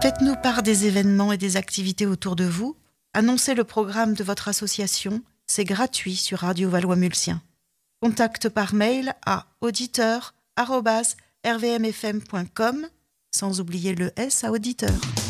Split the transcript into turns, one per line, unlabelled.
Faites-nous part des événements et des activités autour de vous. Annoncez le programme de votre association. C'est gratuit sur Radio Valois-Mulsien. Contact par mail à auditeur@rvmfm.com, sans oublier le S à auditeur.